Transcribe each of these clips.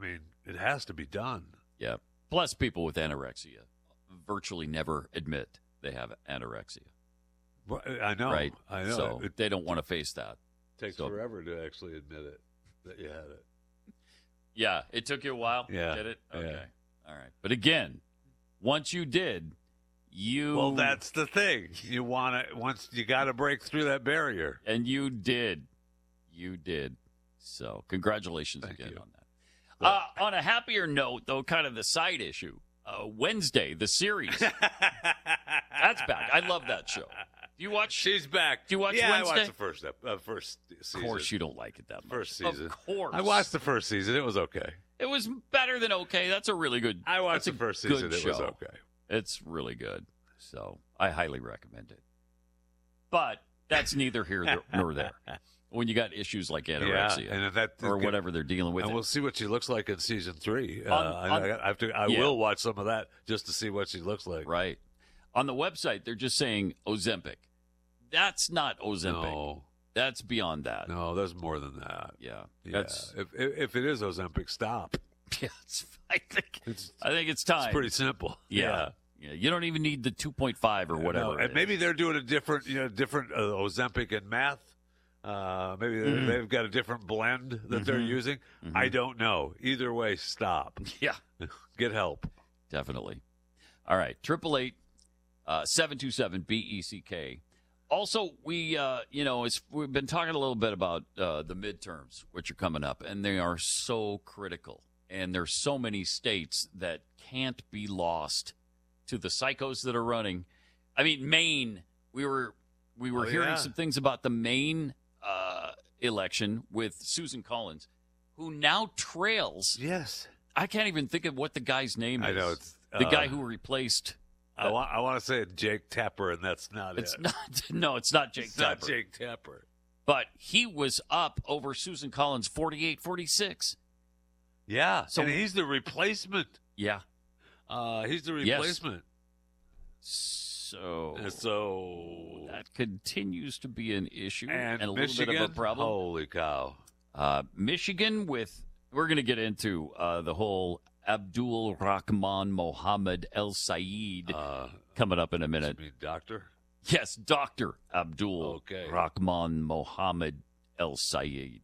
mean, it has to be done. Yeah. Plus, people with anorexia virtually never admit they have anorexia. Well, I know. Right? I know. So they don't want to face that. It takes forever to actually admit it, that you had it. Yeah. It took you a while? Yeah. Did it? Okay. Yeah. All right. But again, once you did, Well, that's the thing. You want to, once you got to break through that barrier. And you did. You did. So congratulations Thank again you. on that. On a happier note, though, kind of the side issue, Wednesday, the series. That's back. I love that show. Do you watch? She's back. Do you watch Yeah, Wednesday? I watched the first season. Of course you don't like it that much. First season. Of course. I watched the first season. It was okay. It was better than okay. That's a really good. I watched that's the a first good season. It show. was okay. It's really good. So I highly recommend it. But that's neither here nor there. When you got issues like anorexia or whatever they're dealing with. And we'll see what she looks like in season 3. I Yeah. will watch some of that just to see what she looks like. Right. On the website, they're just saying Ozempic. That's not Ozempic. No. That's beyond that. No, there's more than that. Yeah. Yeah. That's, If it is Ozempic, stop. yeah, I think it's time. It's pretty simple. Yeah. You don't even need the 2.5 or whatever. No, and maybe they're doing a different, Ozempic and meth. Maybe they've got a different blend that they're using. I don't know. Either way, stop. Yeah. Get help. Definitely. All right. 888-727-BECK. Also, we've been talking a little bit about the midterms, which are coming up, and they are so critical. And there's so many states that can't be lost to the psychos that are running. I mean, Maine, we were hearing some things about the Maine election with Susan Collins, who now trails. Yes. I can't even think of what the guy's name is. I know. It's the guy who replaced. I want to say Jake Tapper, and that's not It's it. not. No, it's not Jake It's Tapper. not Jake Tapper. But he was up over Susan Collins 48-46. Yeah. So- and he's the replacement. Yeah. He's the Yes. replacement. So that continues to be an issue And a little Michigan, bit of a problem. holy cow. Michigan we're going to get into the whole Abdul Rahman Mohammed El Sayed coming up in a minute. You mean doctor? Yes, Dr. Abdul Rahman Mohammed El Sayed.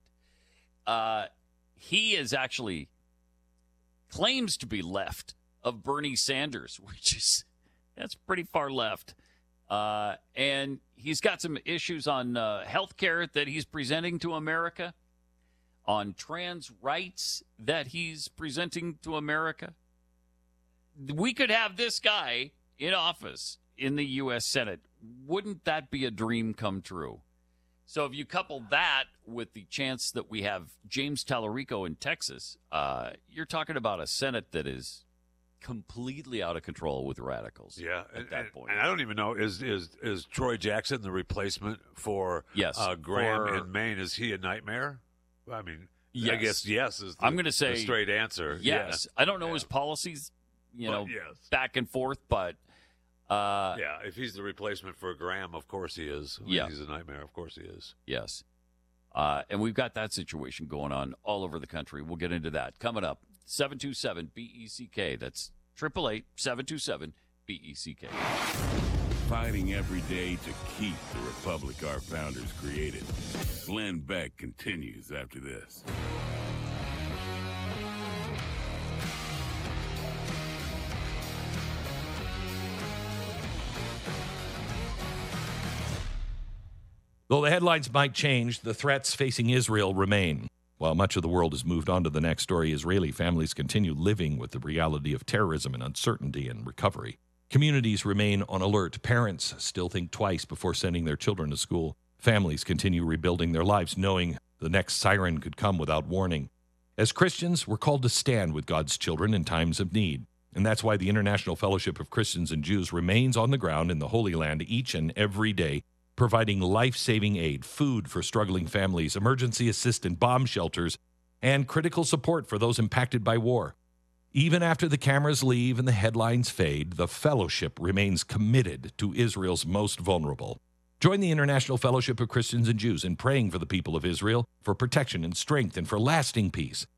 He is actually claims to be left of Bernie Sanders, that's pretty far left. And he's got some issues on health care that he's presenting to America, on trans rights that he's presenting to America. We could have this guy in office in the U.S. Senate. Wouldn't that be a dream come true? So if you couple that with the chance that we have James Tallarico in Texas, you're talking about a Senate that is completely out of control with radicals. Yeah, at that point. And I don't even know, is Troy Jackson the replacement for Graham in Maine? Is he a nightmare? I mean, yes. I guess yes is I'm going to say the straight answer. Yes. Yeah. I don't know his policies, yes. back and forth, but if he's the replacement for Graham, of course he is. He's a nightmare. Of course he is. Yes. And we've got that situation going on all over the country. We'll get into that coming up. 727-BECK. That's 888-727-BECK. Fighting every day to keep the republic our founders created. Glenn Beck continues after this. Though the headlines might change, the threats facing Israel remain. While much of the world has moved on to the next story, Israeli families continue living with the reality of terrorism and uncertainty and recovery. Communities remain on alert. Parents still think twice before sending their children to school. Families continue rebuilding their lives, knowing the next siren could come without warning. As Christians, we're called to stand with God's children in times of need. And that's why the International Fellowship of Christians and Jews remains on the ground in the Holy Land each and every day, providing life-saving aid, food for struggling families, emergency assistance, bomb shelters, and critical support for those impacted by war. Even after the cameras leave and the headlines fade, the fellowship remains committed to Israel's most vulnerable. Join the International Fellowship of Christians and Jews in praying for the people of Israel, for protection and strength, and for lasting peace.